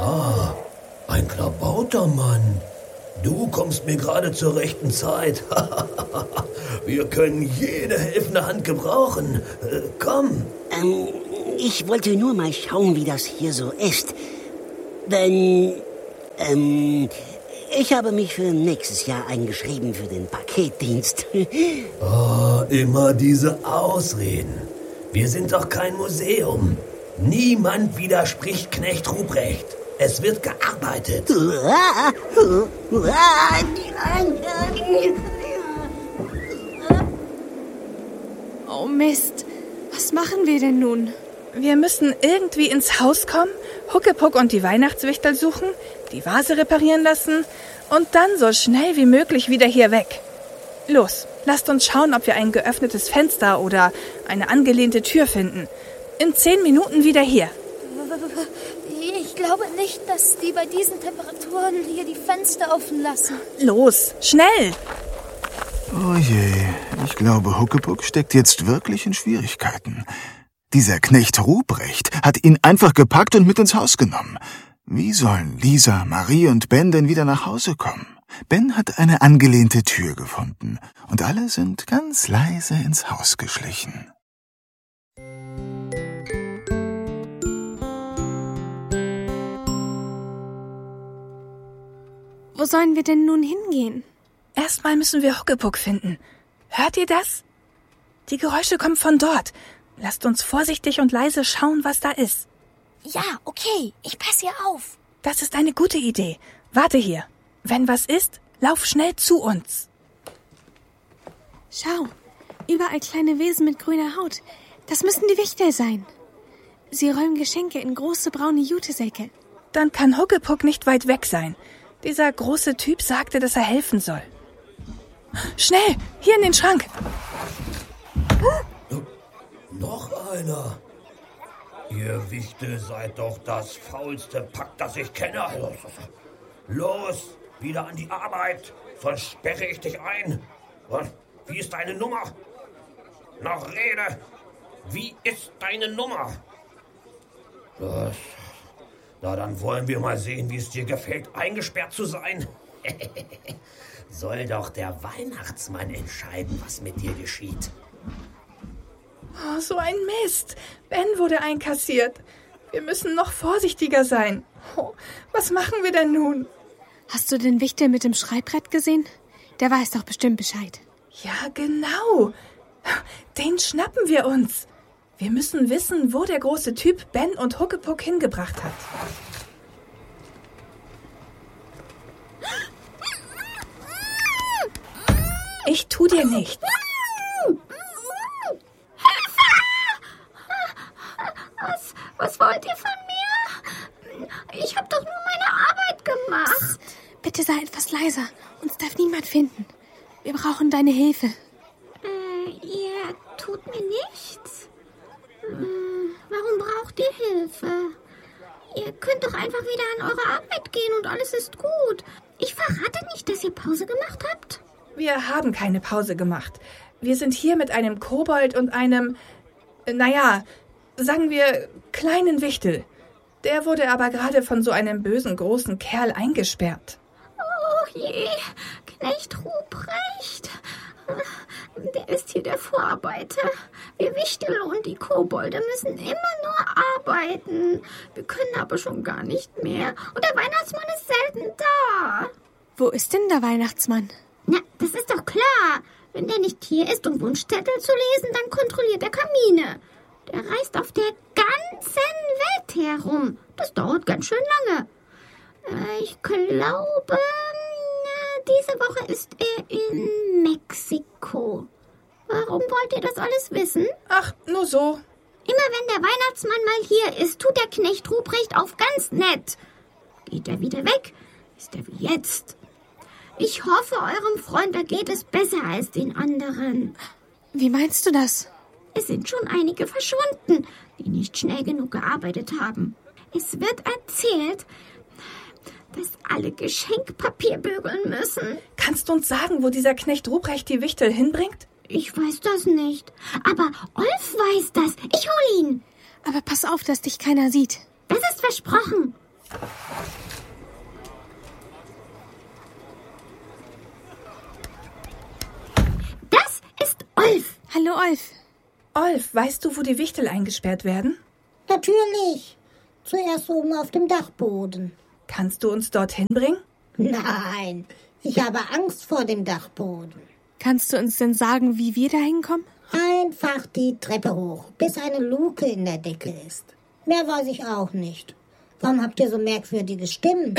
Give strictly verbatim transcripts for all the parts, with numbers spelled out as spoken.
Ah, ein Klabautermann. Du kommst mir gerade zur rechten Zeit. Wir können jede helfende Hand gebrauchen. Äh, komm. Ähm, ich wollte nur mal schauen, wie das hier so ist. Denn, ähm, ich habe mich für nächstes Jahr eingeschrieben für den Paketdienst. Oh, immer diese Ausreden. Wir sind doch kein Museum. Niemand widerspricht Knecht Ruprecht. Es wird gearbeitet. Oh Mist, was machen wir denn nun? Wir müssen irgendwie ins Haus kommen, Huckepuck und die Weihnachtswichtel suchen, die Vase reparieren lassen und dann so schnell wie möglich wieder hier weg. Los, lasst uns schauen, ob wir ein geöffnetes Fenster oder eine angelehnte Tür finden. In zehn Minuten wieder hier. Ich glaube nicht, dass die bei diesen Temperaturen hier die Fenster offen lassen. Los, schnell! Oh je, ich glaube, Huckepuck steckt jetzt wirklich in Schwierigkeiten. Dieser Knecht Ruprecht hat ihn einfach gepackt und mit ins Haus genommen. Wie sollen Lisa, Marie und Ben denn wieder nach Hause kommen? Ben hat eine angelehnte Tür gefunden und alle sind ganz leise ins Haus geschlichen. Wo sollen wir denn nun hingehen? Erstmal müssen wir Huckepuck finden. Hört ihr das? Die Geräusche kommen von dort. Lasst uns vorsichtig und leise schauen, was da ist. Ja, okay, ich passe hier auf. Das ist eine gute Idee. Warte hier. Wenn was ist, lauf schnell zu uns. Schau, überall kleine Wesen mit grüner Haut. Das müssen die Wichtel sein. Sie räumen Geschenke in große braune Jutesäcke. Dann kann Huckepuck nicht weit weg sein. Dieser große Typ sagte, dass er helfen soll. Schnell, hier in den Schrank. Noch einer. Ihr Wichtel seid doch das faulste Pack, das ich kenne. Los, wieder an die Arbeit, sonst sperre ich dich ein. Und wie ist deine Nummer? Noch Rede. Wie ist deine Nummer? Das, na, dann wollen wir mal sehen, wie es dir gefällt, eingesperrt zu sein. Soll doch der Weihnachtsmann entscheiden, was mit dir geschieht. Oh, so ein Mist. Ben wurde einkassiert. Wir müssen noch vorsichtiger sein. Oh, was machen wir denn nun? Hast du den Wichtel mit dem Schreibbrett gesehen? Der weiß doch bestimmt Bescheid. Ja, genau. Den schnappen wir uns. Wir müssen wissen, wo der große Typ Ben und Huckepuck hingebracht hat. Ich tu dir nichts. Was, was wollt ihr von mir? Ich habe doch nur meine Arbeit gemacht. Psst, bitte sei etwas leiser. Uns darf niemand finden. Wir brauchen deine Hilfe. Äh, ihr tut mir nichts? Hm, warum braucht ihr Hilfe? Ihr könnt doch einfach wieder an eure Arbeit gehen und alles ist gut. Ich verrate nicht, dass ihr Pause gemacht habt. Wir haben keine Pause gemacht. Wir sind hier mit einem Kobold und einem, naja, sagen wir, kleinen Wichtel. Der wurde aber gerade von so einem bösen großen Kerl eingesperrt. Oh je, Knecht Ruprecht. Der ist hier der Vorarbeiter. Wir Wichtel und die Kobolde müssen immer nur arbeiten. Wir können aber schon gar nicht mehr. Und der Weihnachtsmann ist selten da. Wo ist denn der Weihnachtsmann? Na, das ist doch klar. Wenn der nicht hier ist, um Wunschzettel zu lesen, dann kontrolliert er Kamine. Der reist auf der ganzen Welt herum. Das dauert ganz schön lange. Ich glaube, diese Woche ist er in Mexiko. Warum wollt ihr das alles wissen? Ach, nur so. Immer wenn der Weihnachtsmann mal hier ist, tut der Knecht Ruprecht auf ganz nett. Geht er wieder weg, ist er wie jetzt. Ich hoffe, eurem Freund ergeht es besser als den anderen. Wie meinst du das? Es sind schon einige verschwunden, die nicht schnell genug gearbeitet haben. Es wird erzählt, dass alle Geschenkpapier bügeln müssen. Kannst du uns sagen, wo dieser Knecht Ruprecht die Wichtel hinbringt? Ich weiß das nicht. Aber Olf weiß das. Ich hol ihn. Aber pass auf, dass dich keiner sieht. Das ist versprochen. Olf, weißt du, wo die Wichtel eingesperrt werden? Natürlich. Zuerst oben auf dem Dachboden. Kannst du uns dorthin bringen? Nein, ich habe Angst vor dem Dachboden. Kannst du uns denn sagen, wie wir da hinkommen? Einfach die Treppe hoch, bis eine Luke in der Decke ist. Mehr weiß ich auch nicht. Warum habt ihr so merkwürdige Stimmen?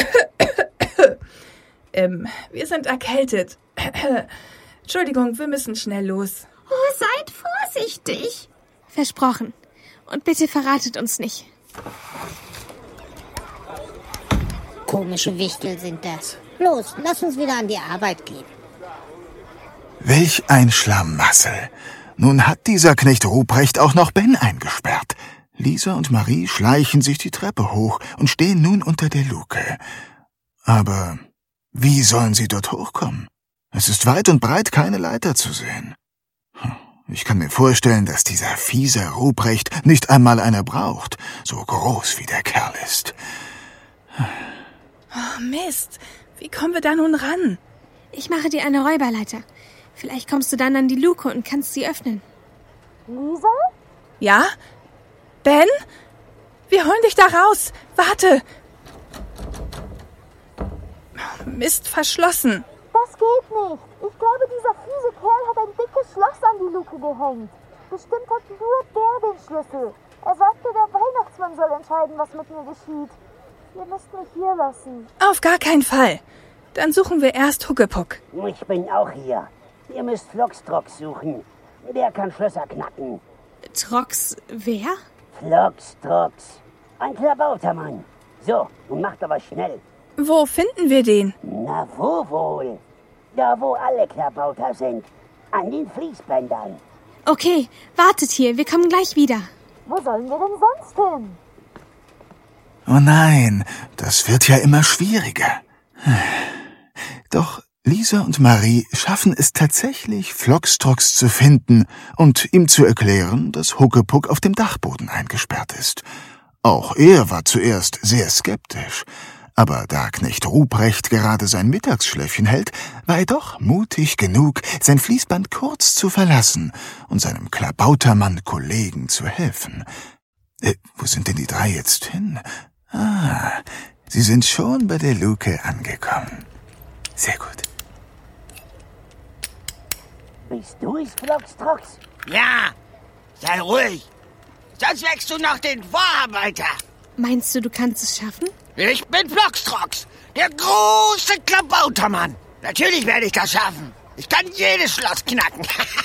ähm, wir sind erkältet. Entschuldigung, wir müssen schnell los. Oh, seid vorsichtig. Versprochen. Und bitte verratet uns nicht. Komische Wichtel sind das. Los, lass uns wieder an die Arbeit gehen. Welch ein Schlamassel. Nun hat dieser Knecht Ruprecht auch noch Ben eingesperrt. Lisa und Marie schleichen sich die Treppe hoch und stehen nun unter der Luke. Aber wie sollen sie dort hochkommen? Es ist weit und breit keine Leiter zu sehen. Ich kann mir vorstellen, dass dieser fiese Ruprecht nicht einmal eine braucht, so groß wie der Kerl ist. Oh, Mist. Wie kommen wir da nun ran? Ich mache dir eine Räuberleiter. Vielleicht kommst du dann an die Luke und kannst sie öffnen. Lisa? Ja? Ben? Wir holen dich da raus. Warte. Mist, verschlossen. Das geht nicht. Ich glaube, dieser fiese Kerl hat ein dickes Schloss an die Luke gehängt. Bestimmt hat nur der den Schlüssel. Er sagte, der Weihnachtsmann soll entscheiden, was mit mir geschieht. Ihr müsst mich hier lassen. Auf gar keinen Fall. Dann suchen wir erst Huckepuck. Ich bin auch hier. Ihr müsst Floxtrox suchen. Der kann Schlösser knacken. Trox, wer? Floxtrox. Ein Klabautermann. So, und macht aber schnell. Wo finden wir den? Na, wo wohl? Da, wo alle Klabauter sind. An den Fließbändern. Okay, wartet hier. Wir kommen gleich wieder. Wo sollen wir denn sonst hin? Oh nein, das wird ja immer schwieriger. Doch Lisa und Marie schaffen es tatsächlich, Floxtrox zu finden und ihm zu erklären, dass Huckepuck auf dem Dachboden eingesperrt ist. Auch er war zuerst sehr skeptisch. Aber da Knecht Ruprecht gerade sein Mittagsschläfchen hält, war er doch mutig genug, sein Fließband kurz zu verlassen und seinem Klabautermann-Kollegen zu helfen. Äh, wo sind denn die drei jetzt hin? Ah, sie sind schon bei der Luke angekommen. Sehr gut. Bist du es, Floxtrox? Ja, sei ruhig. Sonst wächst du noch den Vorarbeiter. Meinst du, du kannst es schaffen? Ich bin Floxtrox, der große Klabautermann. Natürlich werde ich das schaffen. Ich kann jedes Schloss knacken.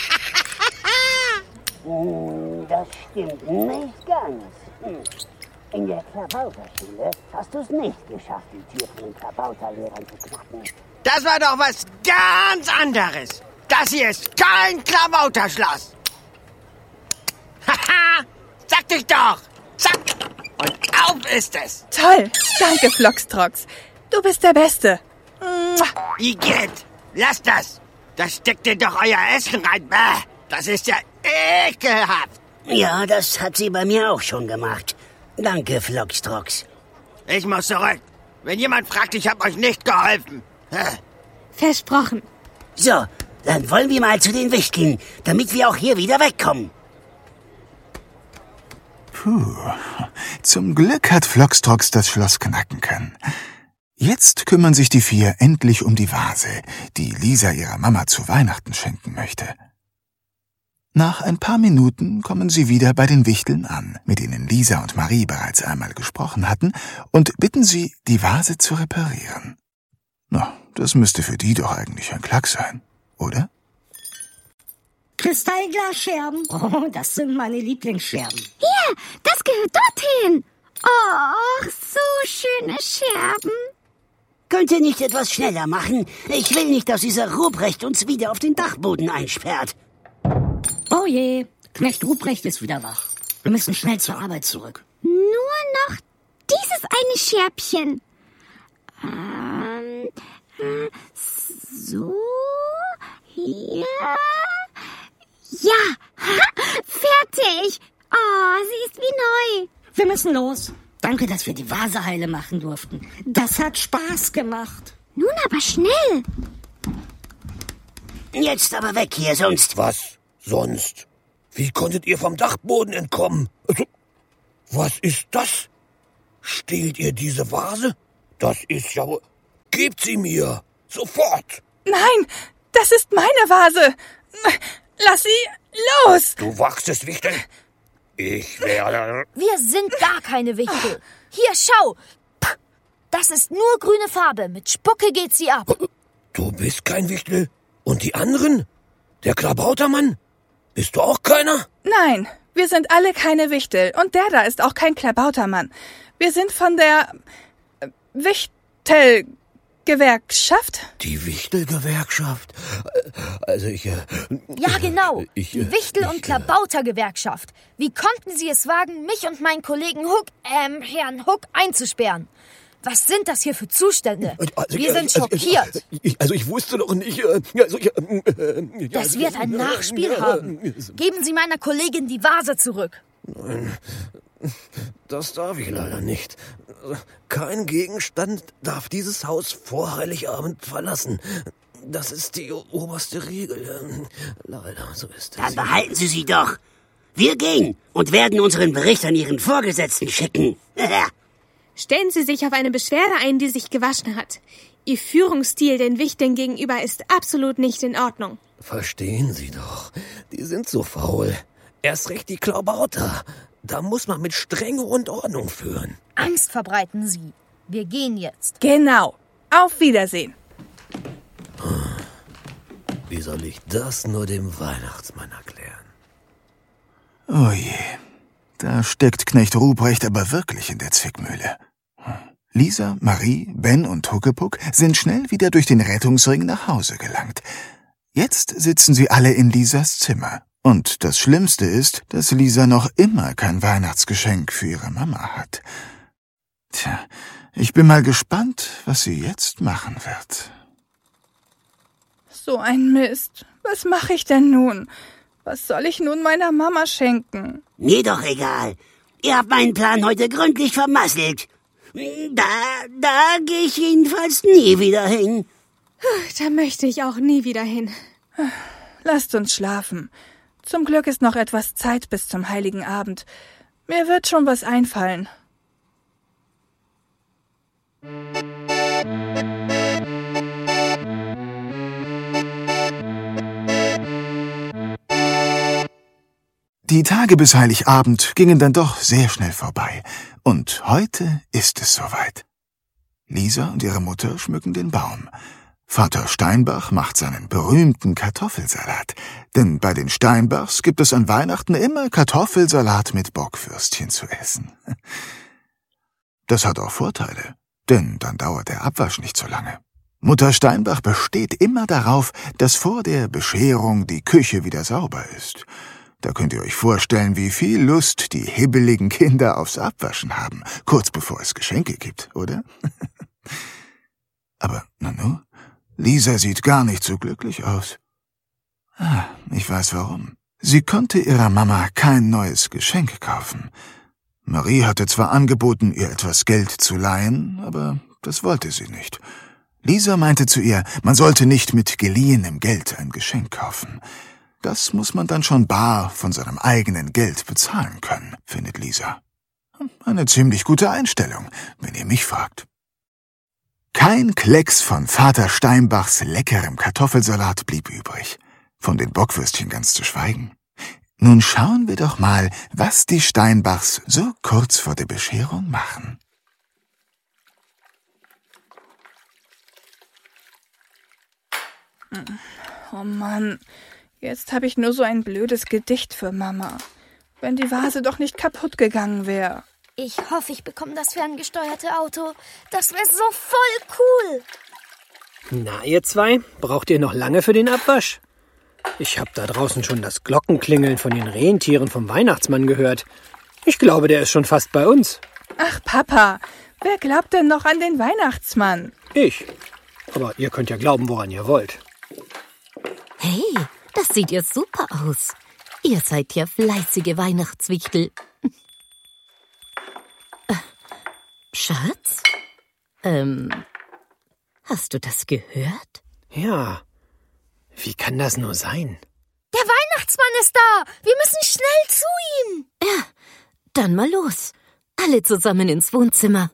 Das stimmt nicht ganz. In der Klabauterschule hast du es nicht geschafft, die Tür von den Klabauterlehrern zu knacken. Das war doch was ganz anderes. Das hier ist kein Klabauterschloss. Haha, sag dich doch. Zack. Und auf ist es. Toll. Danke, Floxtrox. Du bist der Beste. Igitt, lasst das. Das steckt dir doch euer Essen rein. Bäh, das ist ja ekelhaft. Ja, das hat sie bei mir auch schon gemacht. Danke, Floxtrox. Ich muss zurück. Wenn jemand fragt, ich habe euch nicht geholfen. Versprochen. So, dann wollen wir mal zu den Wichteln, damit wir auch hier wieder wegkommen. Puh, zum Glück hat Floxtrox das Schloss knacken können. Jetzt kümmern sich die vier endlich um die Vase, die Lisa ihrer Mama zu Weihnachten schenken möchte. Nach ein paar Minuten kommen sie wieder bei den Wichteln an, mit denen Lisa und Marie bereits einmal gesprochen hatten, und bitten sie, die Vase zu reparieren. Na, das müsste für die doch eigentlich ein Klack sein, oder? Kristallglasscherben. Oh, das sind meine Lieblingsscherben. Hier, das gehört dorthin. Oh, so schöne Scherben. Könnt ihr nicht etwas schneller machen? Ich will nicht, dass dieser Ruprecht uns wieder auf den Dachboden einsperrt. Oh je, Knecht Ruprecht ist wieder wach. Wir müssen schnell zur Arbeit zurück. Nur noch dieses eine Scherbchen. Ähm, äh, so, hier. Ja, fertig. Oh, sie ist wie neu. Wir müssen los. Danke, dass wir die Vase heile machen durften. Das hat Spaß gemacht. Nun aber schnell. Jetzt aber weg hier, sonst... Was sonst? Wie konntet ihr vom Dachboden entkommen? Also, was ist das? Stehlt ihr diese Vase? Das ist ja... Gebt sie mir! Sofort! Nein, das ist meine Vase! Lass sie los! Du wachsest, Wichtel! Ich werde... Wir sind gar keine Wichtel. Hier, schau! Das ist nur grüne Farbe. Mit Spucke geht sie ab. Du bist kein Wichtel? Und die anderen? Der Klabautermann? Bist du auch keiner? Nein, wir sind alle keine Wichtel. Und der da ist auch kein Klabautermann. Wir sind von der äh, Wichtel-Gewerkschaft. Die Wichtel-Gewerkschaft? Also ich... Äh, ja, genau. Ich, die Wichtel- und Klabauter-Gewerkschaft. Wie konnten Sie es wagen, mich und meinen Kollegen Huck, ähm, Herrn Huck einzusperren? Was sind das hier für Zustände? Also, Wir sind also, schockiert. Also ich, also ich wusste doch nicht... Äh, also ich, äh, das wird ein Nachspiel haben. Geben Sie meiner Kollegin die Vase zurück. Nein, das darf ich leider nicht. Kein Gegenstand darf dieses Haus vor Heiligabend verlassen. Das ist die oberste Regel. Leider, so ist es. Dann behalten Sie sie doch. Wir gehen und werden unseren Bericht an Ihren Vorgesetzten schicken. Stellen Sie sich auf eine Beschwerde ein, die sich gewaschen hat. Ihr Führungsstil den Wichteln gegenüber ist absolut nicht in Ordnung. Verstehen Sie doch, die sind so faul. Erst recht die Klabauter. Da muss man mit Strenge und Ordnung führen. Angst verbreiten Sie. Wir gehen jetzt. Genau. Auf Wiedersehen. Wie soll ich das nur dem Weihnachtsmann erklären? Oh je, da steckt Knecht Ruprecht aber wirklich in der Zwickmühle. Lisa, Marie, Ben und Huckepuck sind schnell wieder durch den Rettungsring nach Hause gelangt. Jetzt sitzen sie alle in Lisas Zimmer. Und das Schlimmste ist, dass Lisa noch immer kein Weihnachtsgeschenk für ihre Mama hat. Tja, ich bin mal gespannt, was sie jetzt machen wird. So ein Mist. Was mache ich denn nun? Was soll ich nun meiner Mama schenken? Mir doch egal. Ihr habt meinen Plan heute gründlich vermasselt. Da, da gehe ich jedenfalls nie wieder hin. Da möchte ich auch nie wieder hin. Lasst uns schlafen. Zum Glück ist noch etwas Zeit bis zum Heiligen Abend. Mir wird schon was einfallen. Die Tage bis Heiligabend gingen dann doch sehr schnell vorbei. Und heute ist es soweit. Lisa und ihre Mutter schmücken den Baum. Vater Steinbach macht seinen berühmten Kartoffelsalat. Denn bei den Steinbachs gibt es an Weihnachten immer Kartoffelsalat mit Bockwürstchen zu essen. Das hat auch Vorteile, denn dann dauert der Abwasch nicht so lange. Mutter Steinbach besteht immer darauf, dass vor der Bescherung die Küche wieder sauber ist. Da könnt ihr euch vorstellen, wie viel Lust die hibbeligen Kinder aufs Abwaschen haben, kurz bevor es Geschenke gibt, oder? Aber, Nanu, Lisa sieht gar nicht so glücklich aus. Ah, ich weiß warum. Sie konnte ihrer Mama kein neues Geschenk kaufen. Marie hatte zwar angeboten, ihr etwas Geld zu leihen, aber das wollte sie nicht. Lisa meinte zu ihr, man sollte nicht mit geliehenem Geld ein Geschenk kaufen. Das muss man dann schon bar von seinem eigenen Geld bezahlen können, findet Lisa. Eine ziemlich gute Einstellung, wenn ihr mich fragt. Kein Klecks von Vater Steinbachs leckerem Kartoffelsalat blieb übrig, von den Bockwürstchen ganz zu schweigen. Nun schauen wir doch mal, was die Steinbachs so kurz vor der Bescherung machen. Oh Mann, jetzt habe ich nur so ein blödes Gedicht für Mama. Wenn die Vase doch nicht kaputt gegangen wäre. Ich hoffe, ich bekomme das ferngesteuerte Auto. Das wäre so voll cool. Na, ihr zwei, braucht ihr noch lange für den Abwasch? Ich habe da draußen schon das Glockenklingeln von den Rentieren vom Weihnachtsmann gehört. Ich glaube, der ist schon fast bei uns. Ach, Papa, wer glaubt denn noch an den Weihnachtsmann? Ich. Aber ihr könnt ja glauben, woran ihr wollt. Hey, das sieht ja super aus. Ihr seid ja fleißige Weihnachtswichtel. Äh, Schatz? Ähm, hast du das gehört? Ja. Wie kann das nur sein? Der Weihnachtsmann ist da! Wir müssen schnell zu ihm! Ja, dann mal los. Alle zusammen ins Wohnzimmer.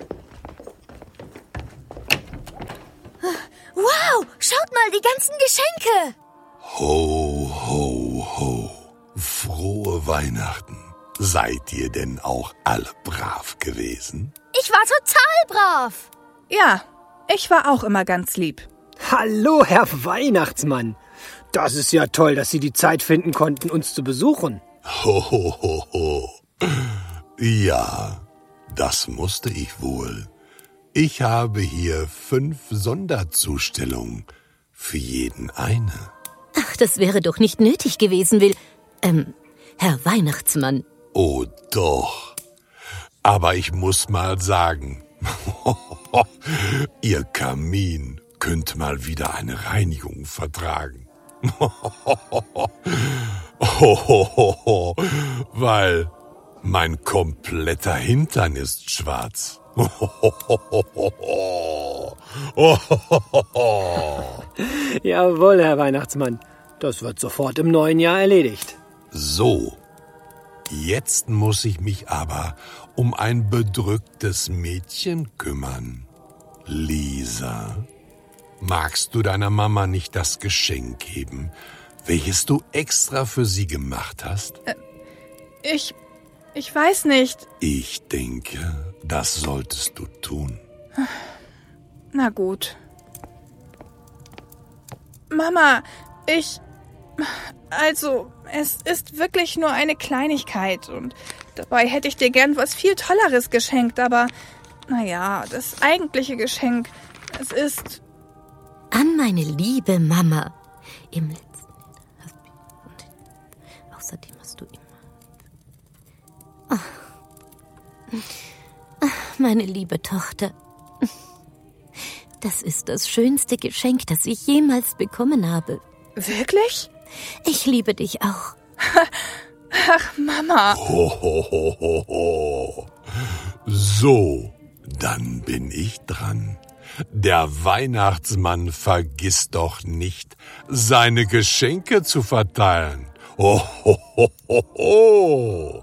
Wow, schaut mal, die ganzen Geschenke! Ho, ho, ho. Frohe Weihnachten. Seid ihr denn auch alle brav gewesen? Ich war total brav. Ja, ich war auch immer ganz lieb. Hallo, Herr Weihnachtsmann. Das ist ja toll, dass Sie die Zeit finden konnten, uns zu besuchen. Ho, ho, ho, ho. Ja, das musste ich wohl. Ich habe hier fünf Sonderzustellungen. Für jeden eine. Ach, das wäre doch nicht nötig gewesen, Will. Ähm, Herr Weihnachtsmann. Oh doch. Aber ich muss mal sagen, Ihr Kamin könnte mal wieder eine Reinigung vertragen. Weil mein kompletter Hintern ist schwarz. Jawohl, Herr Weihnachtsmann. Das wird sofort im neuen Jahr erledigt. So, jetzt muss ich mich aber um ein bedrücktes Mädchen kümmern. Lisa, magst du deiner Mama nicht das Geschenk geben, welches du extra für sie gemacht hast? Äh, ich, ich weiß nicht. Ich denke, das solltest du tun. Na gut. Mama, ich... Also, es ist wirklich nur eine Kleinigkeit und dabei hätte ich dir gern was viel Tolleres geschenkt, aber naja, das eigentliche Geschenk, es ist... An meine liebe Mama. Im letzten... Und außerdem hast du immer... Ach. Ach, meine liebe Tochter. Das ist das schönste Geschenk, das ich jemals bekommen habe. Wirklich? Ich liebe dich auch. Ach, Mama. Ho, ho, ho, ho, ho. So, dann bin ich dran. Der Weihnachtsmann vergisst doch nicht, seine Geschenke zu verteilen. Ho, ho, ho, ho, ho.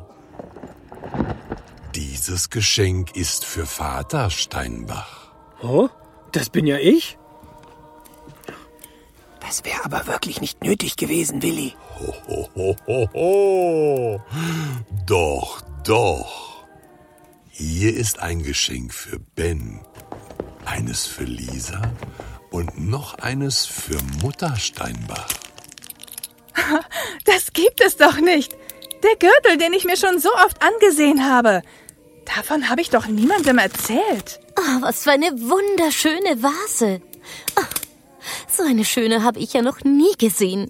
Dieses Geschenk ist für Vater Steinbach. Oh, das bin ja ich? Das wäre aber wirklich nicht nötig gewesen, Willi. Ho, ho, ho, ho, ho. Doch, doch. Hier ist ein Geschenk für Ben, eines für Lisa und noch eines für Mutter Steinbach. Das gibt es doch nicht. Der Gürtel, den ich mir schon so oft angesehen habe. Davon habe ich doch niemandem erzählt. Oh, was für eine wunderschöne Vase. Oh, so eine schöne habe ich ja noch nie gesehen.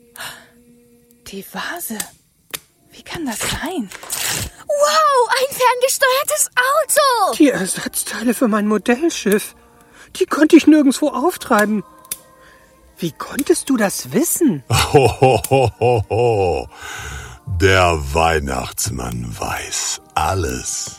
Die Vase? Wie kann das sein? Wow, ein ferngesteuertes Auto! Die Ersatzteile für mein Modellschiff. Die konnte ich nirgendwo auftreiben. Wie konntest du das wissen? Ho, ho, ho, ho, ho. Der Weihnachtsmann weiß alles.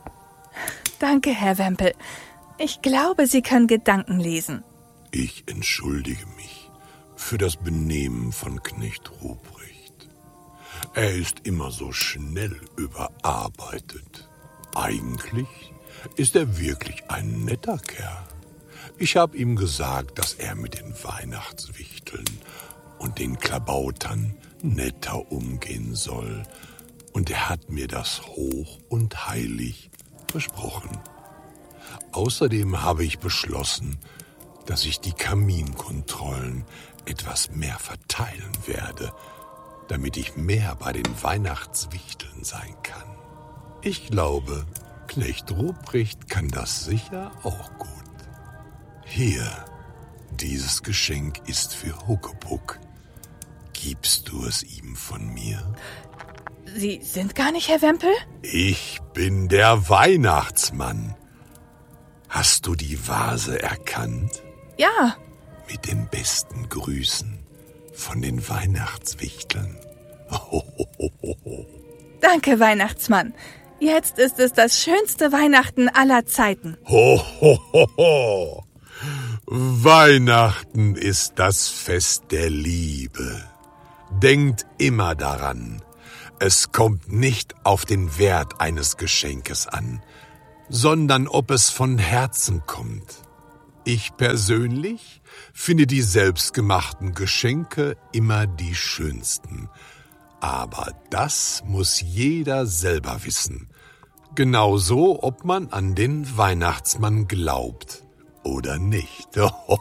Danke, Herr Wempel. Ich glaube, Sie können Gedanken lesen. Ich entschuldige mich für das Benehmen von Knecht Ruprecht. Er ist immer so schnell überarbeitet. Eigentlich ist er wirklich ein netter Kerl. Ich habe ihm gesagt, dass er mit den Weihnachtswichteln und den Klabautern netter umgehen soll. Und er hat mir das hoch und heilig versprochen. Außerdem habe ich beschlossen, dass ich die Kaminkontrollen etwas mehr verteilen werde, damit ich mehr bei den Weihnachtswichteln sein kann. Ich glaube, Knecht Ruprecht kann das sicher auch gut. Hier, dieses Geschenk ist für Huckepuck. Gibst du es ihm von mir? Sie sind gar nicht Herr Wempel? Ich bin der Weihnachtsmann. Hast du die Vase erkannt? Ja. Mit den besten Grüßen von den Weihnachtswichteln. Ho, ho, ho, ho, ho. Danke, Weihnachtsmann. Jetzt ist es das schönste Weihnachten aller Zeiten. Ho, ho, ho, ho. Weihnachten ist das Fest der Liebe. denkt immer daran, es kommt nicht auf den Wert eines Geschenkes an, sondern ob es von Herzen kommt. Ich persönlich finde die selbstgemachten Geschenke immer die schönsten. Aber das muss jeder selber wissen. Genauso, ob man an den Weihnachtsmann glaubt oder nicht.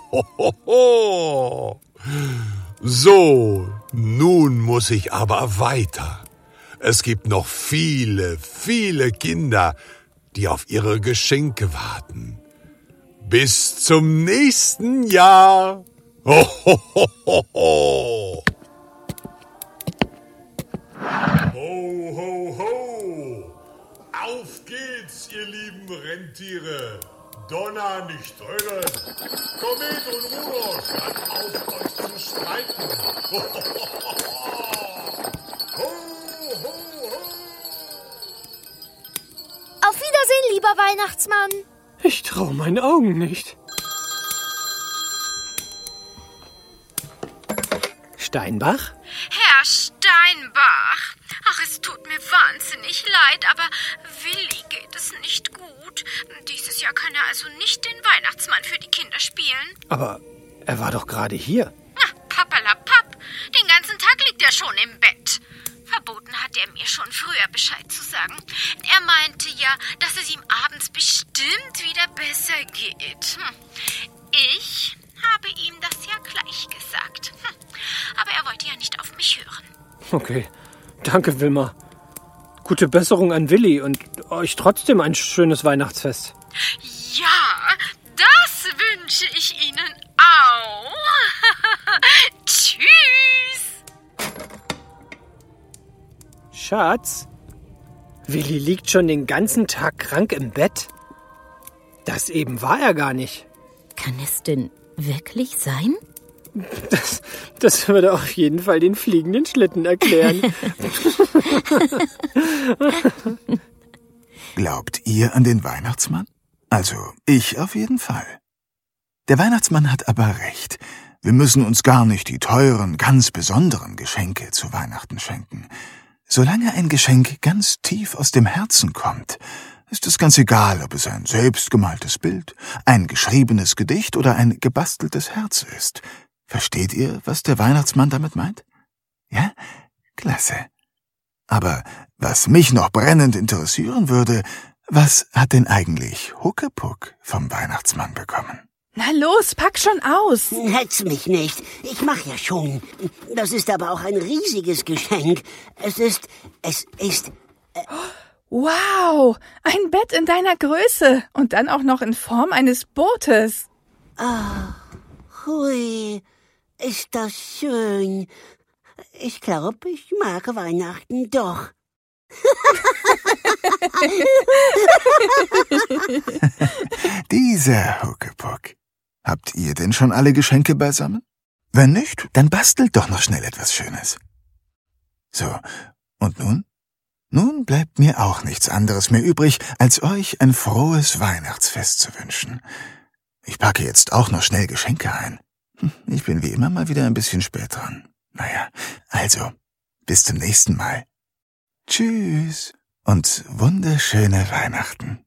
So, nun muss ich aber weiter. Es gibt noch viele, viele Kinder, die auf ihre Geschenke warten. Bis zum nächsten Jahr. Ho, ho, ho, ho, ho. Ho, ho, ho. Auf geht's, ihr lieben Rentiere. Donner nicht drücken. Komet und Rudolf, hört auf, euch zu streiten. Ho, ho, ho, ho. Ho, ho, ho. Auf Wiedersehen, lieber Weihnachtsmann. Ich trau meinen Augen nicht. Steinbach? Herr Steinbach, ach, es tut mir wahnsinnig leid, aber Willi geht es nicht gut. Dieses Jahr kann er also nicht den Weihnachtsmann für die Kinder spielen. Aber er war doch gerade hier. Na, pappalapapp, den ganzen Tag liegt er schon im Bett. Verboten hat er mir schon früher Bescheid zu sagen. Er meinte ja, dass es ihm abends bestimmt wieder besser geht. Hm. Ich habe ihm das ja gleich gesagt. Hm. Aber er wollte ja nicht auf mich hören. Okay, danke, Wilma. Gute Besserung an Willi und euch trotzdem ein schönes Weihnachtsfest. Ja, das wünsche ich Ihnen auch. Tschüss. Schatz, Willi liegt schon den ganzen Tag krank im Bett. Das eben war er gar nicht. Kann es denn wirklich sein? Das, das würde auf jeden Fall den fliegenden Schlitten erklären. Glaubt ihr an den Weihnachtsmann? Also, ich auf jeden Fall. Der Weihnachtsmann hat aber recht. Wir müssen uns gar nicht die teuren, ganz besonderen Geschenke zu Weihnachten schenken. Solange ein Geschenk ganz tief aus dem Herzen kommt, ist es ganz egal, ob es ein selbstgemaltes Bild, ein geschriebenes Gedicht oder ein gebasteltes Herz ist. Versteht ihr, was der Weihnachtsmann damit meint? Ja? Klasse. Aber was mich noch brennend interessieren würde, was hat denn eigentlich Huckepuck vom Weihnachtsmann bekommen? Na los, pack schon aus. Hetz mich nicht. Ich mach ja schon. Das ist aber auch ein riesiges Geschenk. Es ist, es ist... Äh Wow, ein Bett in deiner Größe und dann auch noch in Form eines Bootes. Ah, hui, ist das schön. Ich glaube, ich mag Weihnachten doch. Dieser Huckepuck. Habt ihr denn schon alle Geschenke beisammen? Wenn nicht, dann bastelt doch noch schnell etwas Schönes. So, und nun? Nun bleibt mir auch nichts anderes mehr übrig, als euch ein frohes Weihnachtsfest zu wünschen. Ich packe jetzt auch noch schnell Geschenke ein. Ich bin wie immer mal wieder ein bisschen spät dran. Naja, also, bis zum nächsten Mal. Tschüss und wunderschöne Weihnachten.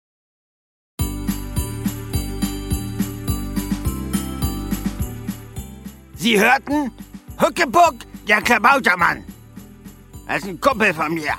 Sie hörten? Huckepuck, der Klabautermann. Das ist ein Kumpel von mir.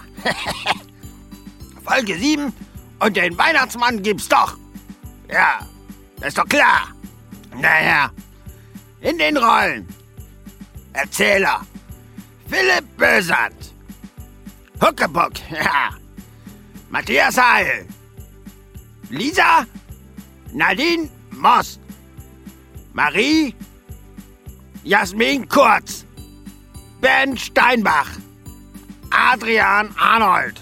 Folge sieben und den Weihnachtsmann gibt's doch. Ja, das ist doch klar. Naja, in den Rollen. Erzähler. Philipp Bösand. Huckepuck, ja. Matthias Heil. Lisa Nadine Most. Marie Jasmin Kurz. Ben Steinbach. Adrian Arnold.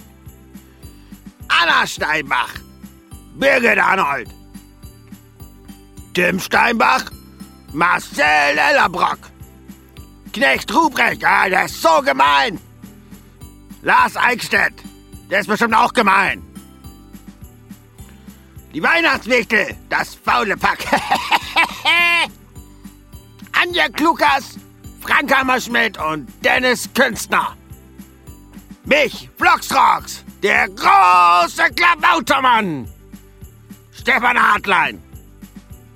Anna Steinbach. Birgit Arnold. Tim Steinbach. Marcel Ellerbrock. Knecht Ruprecht, ah, der ist so gemein. Lars Eickstedt, der ist bestimmt auch gemein. Die Weihnachtswichtel, das faule Pack. Anja Klukas, Frank Hammerschmidt und Dennis Künstner. Mich, Floxrox, der große Klabautermann. Stefan Hartlein,